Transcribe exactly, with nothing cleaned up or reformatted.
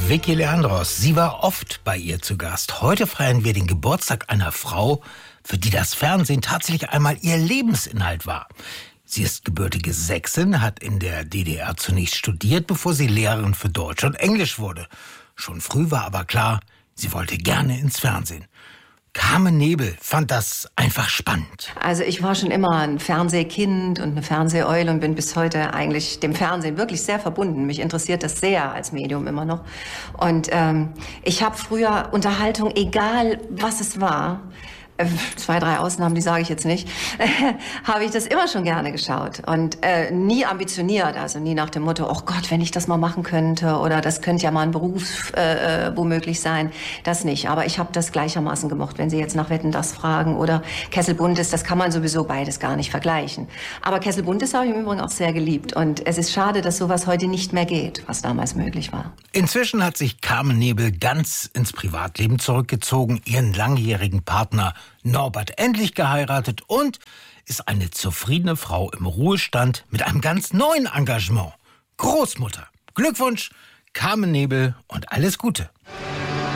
Vicky Leandros, sie war oft bei ihr zu Gast. Heute feiern wir den Geburtstag einer Frau, für die das Fernsehen tatsächlich einmal ihr Lebensinhalt war. Sie ist gebürtige Sächsin, hat in der D D R zunächst studiert, bevor sie Lehrerin für Deutsch und Englisch wurde. Schon früh war aber klar, sie wollte gerne ins Fernsehen. Carmen Nebel fand das einfach spannend. Also ich war schon immer ein Fernsehkind und eine Fernseheule und bin bis heute eigentlich dem Fernsehen wirklich sehr verbunden. Mich interessiert das sehr als Medium immer noch. Und ähm, ich habe früher Unterhaltung, egal was es war, zwei, drei Ausnahmen, die sage ich jetzt nicht, habe ich das immer schon gerne geschaut und äh, nie ambitioniert, also nie nach dem Motto, oh Gott, wenn ich das mal machen könnte oder das könnte ja mal ein Beruf äh, womöglich sein, das nicht. Aber ich habe das gleichermaßen gemocht, wenn Sie jetzt nach Wetten, das fragen oder Kessel Buntes, das kann man sowieso beides gar nicht vergleichen. Aber Kessel Buntes habe ich im Übrigen auch sehr geliebt und es ist schade, dass sowas heute nicht mehr geht, was damals möglich war. Inzwischen hat sich Carmen Nebel ganz ins Privatleben zurückgezogen, ihren langjährigen Partner Norbert endlich geheiratet und ist eine zufriedene Frau im Ruhestand mit einem ganz neuen Engagement. Großmutter. Glückwunsch, Carmen Nebel und alles Gute.